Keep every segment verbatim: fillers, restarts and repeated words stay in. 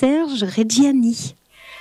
Serge Reggiani.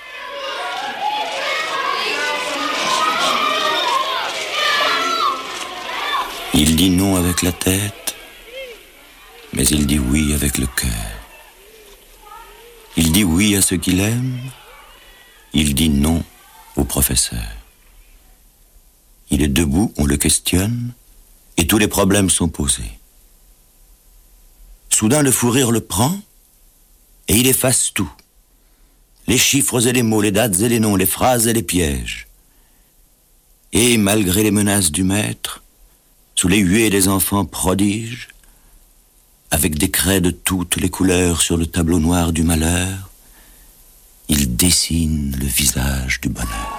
Il dit non avec la tête, mais il dit oui avec le cœur. Il dit oui à ceux qu'il aime, il dit non au professeur. Il est debout, on le questionne, et tous les problèmes sont posés. Soudain, le fou rire le prend, et il efface tout. Les chiffres et les mots, les dates et les noms, les phrases et les pièges. Et malgré les menaces du maître, sous les huées des enfants prodiges, avec des craies de toutes les couleurs sur le tableau noir du malheur, il dessine le visage du bonheur.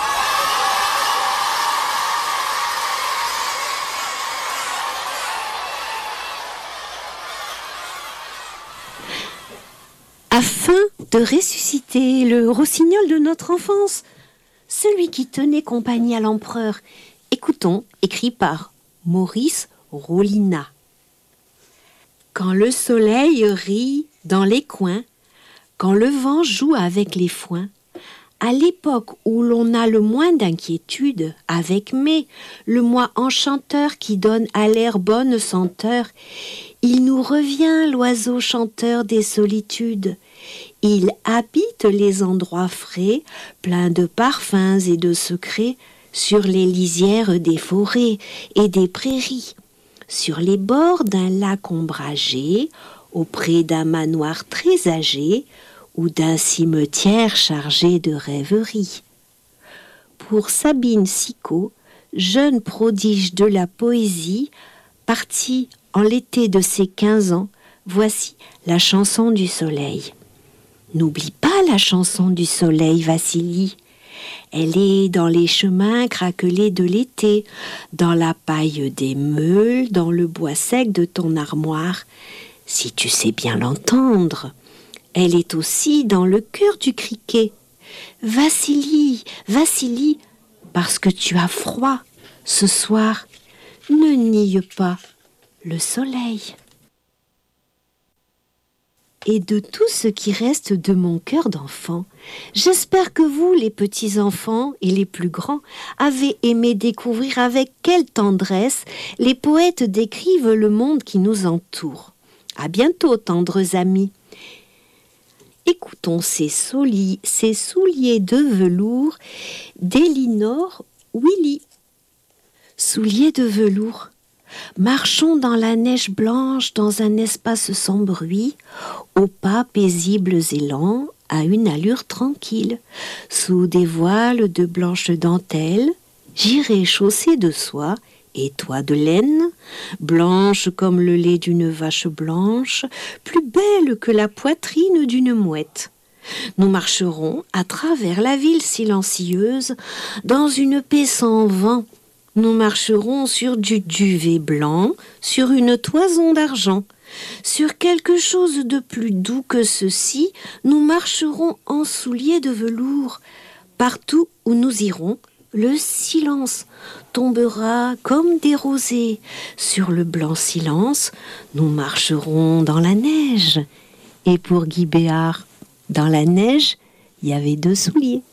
Afin de ressusciter le rossignol de notre enfance, celui qui tenait compagnie à l'empereur, écoutons, écrit par Maurice Rollinat. Quand le soleil rit dans les coins, quand le vent joue avec les foins, à l'époque où l'on a le moins d'inquiétude, avec mai, le mois enchanteur qui donne à l'air bonne senteur, il nous revient l'oiseau chanteur des solitudes. Il habite les endroits frais, pleins de parfums et de secrets, sur les lisières des forêts et des prairies, sur les bords d'un lac ombragé, auprès d'un manoir très âgé ou d'un cimetière chargé de rêveries. Pour Sabine Sicot, jeune prodige de la poésie, partie en l'été de ses quinze ans, voici la chanson du soleil. N'oublie pas la chanson du soleil, Vassili. Elle est dans les chemins craquelés de l'été, dans la paille des meules, dans le bois sec de ton armoire, si tu sais bien l'entendre. Elle est aussi dans le cœur du criquet. Vassili, Vassili, parce que tu as froid ce soir, ne nie pas le soleil. Et de tout ce qui reste de mon cœur d'enfant, j'espère que vous, les petits-enfants et les plus grands, avez aimé découvrir avec quelle tendresse les poètes décrivent le monde qui nous entoure. À bientôt, tendres amis. Écoutons ces, soli, ces souliers de velours d'Elinor Willy. Souliers de velours. Marchons dans la neige blanche, dans un espace sans bruit, aux pas paisibles et lents, à une allure tranquille. Sous des voiles de blanche dentelle, j'irai chaussée de soie, et toi de laine, blanche comme le lait d'une vache blanche, plus belle que la poitrine d'une mouette. Nous marcherons à travers la ville silencieuse, dans une paix sans vent. Nous marcherons sur du duvet blanc, sur une toison d'argent. Sur quelque chose de plus doux que ceci, nous marcherons en souliers de velours. Partout où nous irons, le silence tombera comme des rosées. Sur le blanc silence, nous marcherons dans la neige. Et pour Guy Béard, dans la neige, il y avait deux souliers.